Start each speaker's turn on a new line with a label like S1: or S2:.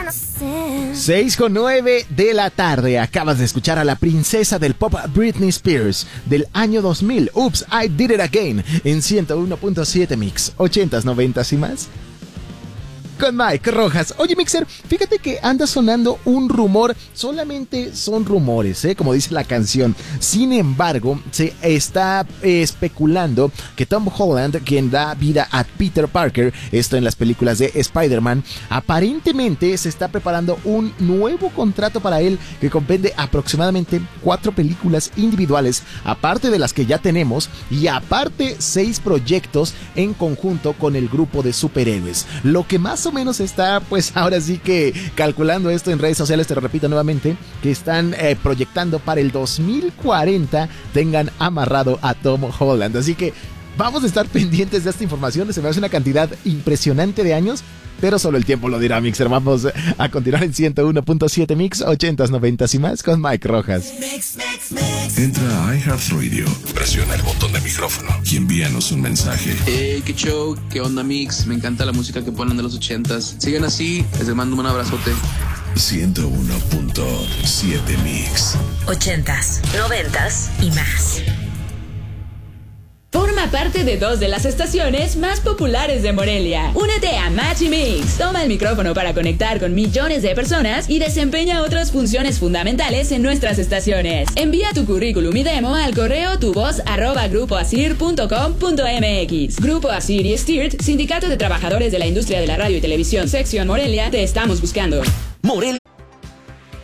S1: 6:09 de la tarde. Acabas de escuchar a la princesa del pop Britney Spears del año 2000. Oops, I Did It Again en 101.7 Mix. 80s, 90s y más. Con Mike Rojas. Oye, Mixer, fíjate que anda sonando un rumor. Solamente son rumores, como dice la canción. Sin embargo, se está especulando que Tom Holland, quien da vida a Peter Parker, esto en las películas de Spider-Man, aparentemente se está preparando un nuevo contrato para él que comprende aproximadamente 4 películas individuales, aparte de las que ya tenemos, y aparte 6 proyectos en conjunto con el grupo de superhéroes. Lo que más o menos está, pues ahora sí que calculando esto en redes sociales, te lo repito nuevamente, que están proyectando para el 2040 tengan amarrado a Tom Holland. Así que vamos a estar pendientes de esta información. Se me hace una cantidad impresionante de años, pero solo el tiempo lo dirá, Mixer. Vamos a continuar en 101.7 Mix, 80s, 90s y más con Mike Rojas.
S2: Entra a iHeartRadio, presiona el botón de micrófono y envíanos un mensaje.
S3: Qué show, qué onda, Mix. Me encanta la música que ponen de los 80s. Sigan así, les mando un abrazote.
S2: 101.7 Mix.
S4: 80s, 90s y más.
S5: Forma parte de 2 de las estaciones más populares de Morelia. Únete a Match y Mix. Toma el micrófono para conectar con millones de personas y desempeña otras funciones fundamentales en nuestras estaciones. Envía tu currículum y demo al correo tuvoz@grupoasir.com.mx. Grupo Asir y STIRT, Sindicato de Trabajadores de la Industria de la Radio y Televisión, Sección Morelia, te estamos buscando.
S6: Morelia